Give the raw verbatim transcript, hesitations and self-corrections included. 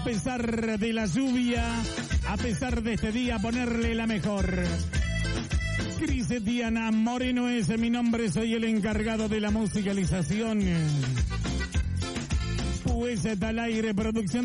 A pesar de la lluvia, a pesar de este día, ponerle la mejor. Crisetiana Moreno es mi nombre, soy el encargado de la musicalización. Pues está al aire, producción